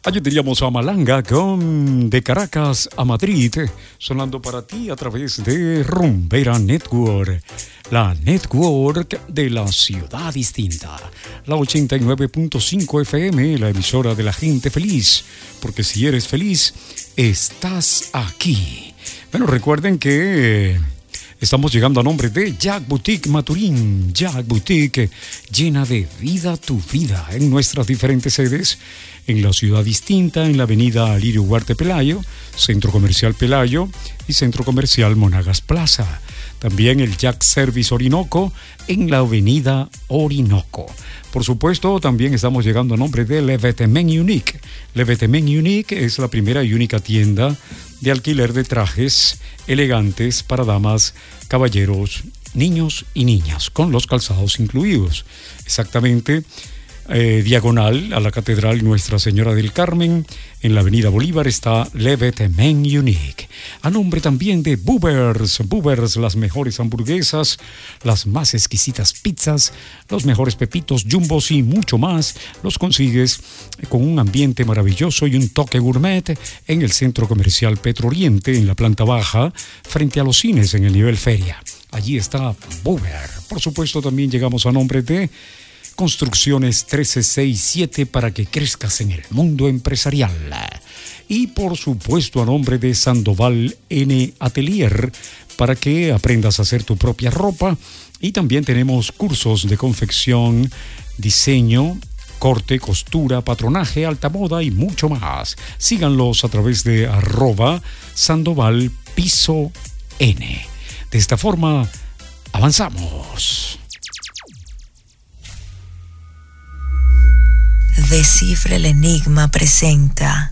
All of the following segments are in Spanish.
Ayer teníamos a Malanga con De Caracas a Madrid, sonando para ti a través de Rumbera Network, la network de la ciudad distinta, la 89.5 FM, la emisora de la gente feliz, porque si eres feliz, estás aquí. Bueno, recuerden que estamos llegando a nombre de Jack Boutique Maturín. Jack Boutique llena de vida tu vida en nuestras diferentes sedes. En la ciudad distinta, en la avenida Alirio Huarte Pelayo, Centro Comercial Pelayo y Centro Comercial Monagas Plaza. También el Jack Service Orinoco en la avenida Orinoco. Por supuesto, también estamos llegando a nombre de Le Vêtement Unique. Le Vêtement Unique es la primera y única tienda de alquiler de trajes elegantes para damas, caballeros, niños y niñas, con los calzados incluidos. Exactamente, diagonal a la Catedral Nuestra Señora del Carmen, en la avenida Bolívar, está Le Vêtement Unique. A nombre también de Boobers. Boobers, las mejores hamburguesas, las más exquisitas pizzas, los mejores pepitos, jumbos y mucho más. Los consigues con un ambiente maravilloso y un toque gourmet en el Centro Comercial Petro Oriente, en la planta baja, frente a los cines en el nivel feria. Allí está Boober. Por supuesto, también llegamos a nombre de Construcciones 1367 para que crezcas en el mundo empresarial. Y por supuesto a nombre de Sandoval N Atelier para que aprendas a hacer tu propia ropa. Y también tenemos cursos de confección, diseño, corte, costura, patronaje, alta moda y mucho más. Síganlos a través de @Sandoval Piso N. De esta forma avanzamos. Descifra el Enigma presenta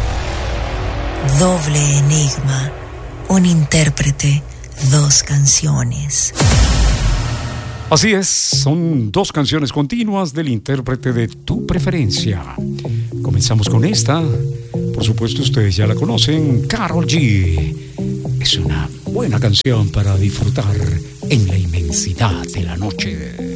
Doble Enigma, un intérprete, dos canciones. Así es, son dos canciones continuas del intérprete de tu preferencia. Comenzamos con esta, por supuesto ustedes ya la conocen, Karol G. Es una buena canción para disfrutar en la inmensidad de la noche.